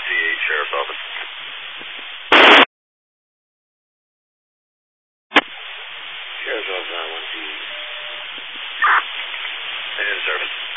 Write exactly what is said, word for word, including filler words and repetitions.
C eight, Sheriff's Office. Sheriff's Office, nine one C eight. And service.